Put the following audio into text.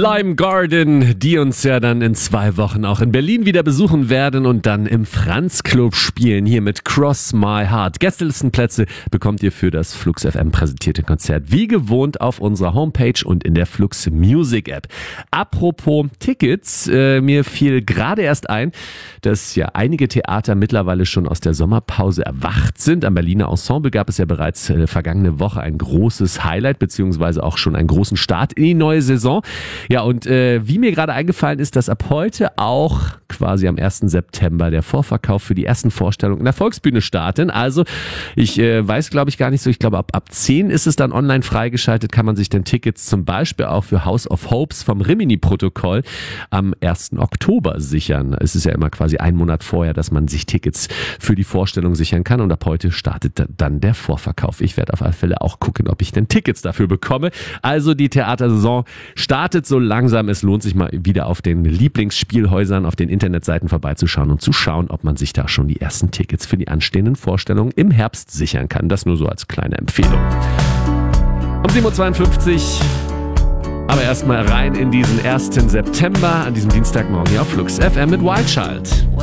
Lime Garden, die uns ja dann in 2 Wochen auch in Berlin wieder besuchen werden und dann im Franz Club spielen, hier mit Cross My Heart. Gästelistenplätze bekommt ihr für das Flux FM präsentierte Konzert wie gewohnt auf unserer Homepage und in der Flux Music App. Apropos Tickets, mir fiel gerade erst ein, dass ja einige Theater mittlerweile schon aus der Sommerpause erwacht sind. Am Berliner Ensemble gab es ja bereits vergangene Woche ein großes Highlight, beziehungsweise auch schon einen großen Start in die neue Saison. Ja, und wie mir gerade eingefallen ist, dass ab heute auch quasi am 1. September der Vorverkauf für die ersten Vorstellungen in der Volksbühne starten. Also ich weiß, glaube ich, gar nicht so. Ich glaube, ab 10 ist es dann online freigeschaltet, kann man sich dann Tickets zum Beispiel auch für House of Hopes vom Rimini-Protokoll am 1. Oktober sichern. Es ist ja immer quasi ein Monat vorher, dass man sich Tickets für die Vorstellung sichern kann und ab heute startet dann der Vorverkauf. Ich werde auf alle Fälle auch gucken, ob ich denn Tickets dafür bekomme. Also die Theatersaison startet so langsam. Es lohnt sich mal wieder auf den Lieblingsspielhäusern, auf den Internetseiten vorbeizuschauen und zu schauen, ob man sich da schon die ersten Tickets für die anstehenden Vorstellungen im Herbst sichern kann. Das nur so als kleine Empfehlung. Um 7.52 Uhr. Aber erstmal rein in diesen 1. September, an diesem Dienstagmorgen hier auf Flux FM mit Wild Child.